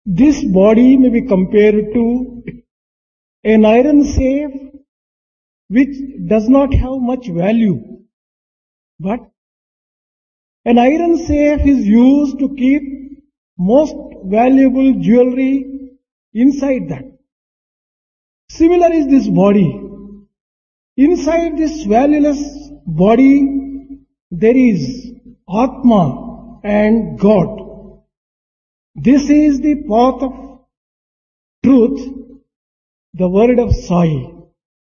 This body may be compared to an iron safe which does not have much value, but an iron safe is used to keep most valuable jewelry inside that. Similar is this body. Inside this valueless body there is Atma and God. This is the path of truth, the word of Sai.